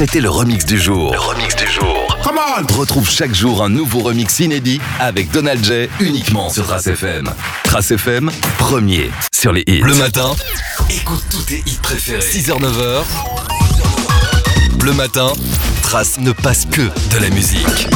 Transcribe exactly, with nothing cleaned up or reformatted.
C'était le remix du jour. Le remix du jour. Come on! Retrouve chaque jour un nouveau remix inédit avec Donald J uniquement sur Trace F M. Trace F M, premier sur les hits. Le matin, écoute tous tes hits préférés. six heures neuf heures. Le matin, Trace ne passe que de la musique.